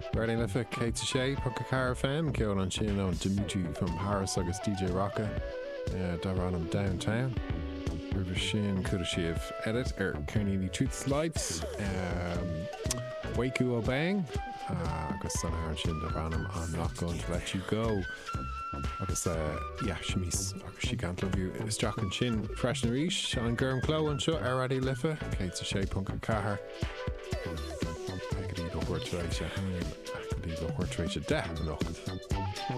Burning Lifa, Kate Shea, Puka Car FM, Kieran on Chin on Dimitri from Harris, August DJ Rocka, Daranum Downtown, River Shin, Kudashiv Edit, Carnegie Truths Lights, Waku Obang, August Sun Haran Shin, Daranum, I'm Not Going to Let You Go. Agus Shamis agus she can't love you. It was Jock and Chin Fresh na Rish on Gurm Clo and Shut Aradi Lifa Kate Shea Punka Kahar I could leave a word to Aisha I could leave a word to Aisha Death